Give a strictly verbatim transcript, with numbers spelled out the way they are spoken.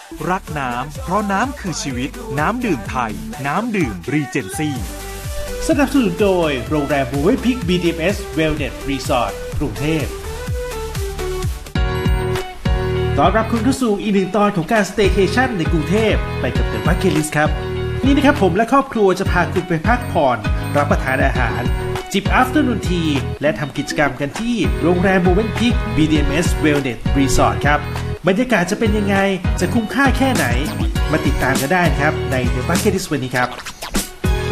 รักน้ำเพราะน้ำคือชีวิตน้ำดื่มไทยน้ำดื่มรีเจนซี่สนับสนุนโดยโรงแรมบูเวพิก บี ดี เอ็ม เอส Wellness Resort กรุงเทพต้อนรับคุณเข้าสู่อีกหนึ่งตอนของการสเตย์เคชั่นในกรุงเทพไปกับเดอะบัคเก็ตลิสต์ครับนี่นะครับผมและครอบครัวจะพาคุณไปพักผ่อนรับประทานอาหารจิบ afternoon tea และทำกิจกรรมกันที่โรงแรมบูเวพิก บี ดี เอ็ม เอส Wellness Resort ครับบรรยากาศจะเป็นยังไงจะคุ้มค่าแค่ไหนมาติดตามกันได้นะครับใน The Bucket List วันนี้ครับ